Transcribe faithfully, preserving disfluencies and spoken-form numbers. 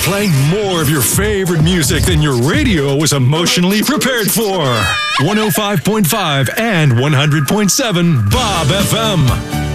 Playing more of your favorite music than your radio was emotionally prepared for. one oh five point five and one hundred point seven Bob F M.